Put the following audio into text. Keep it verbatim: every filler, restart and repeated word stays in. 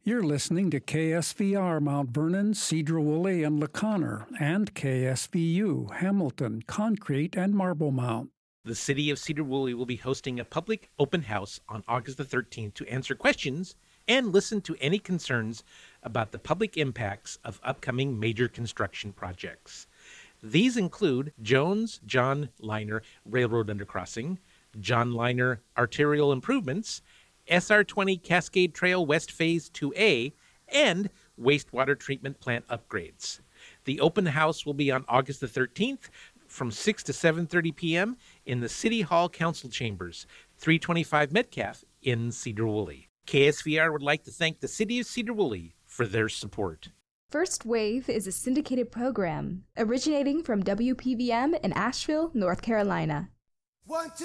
You're listening to K S V R Mount Vernon, Cedar-Woolley, and LaConner, and K S V U, Hamilton, Concrete, and Marble Mount. The City of Cedar-Woolley will be hosting a public open house on August the thirteenth to answer questions and listen to any concerns about the public impacts of upcoming major construction projects. These include Jones John Liner Railroad Undercrossing, John Liner Arterial Improvements, S R twenty Cascade Trail West Phase two A, and wastewater treatment plant upgrades. The open house will be on August the thirteenth from six to seven thirty p.m. in the City Hall Council Chambers, three twenty-five Metcalf in Cedar-Woolley. K S V R would like to thank the City of Cedar-Woolley for their support. First Wave is a syndicated program originating from W P V M in Asheville, North Carolina. One, two.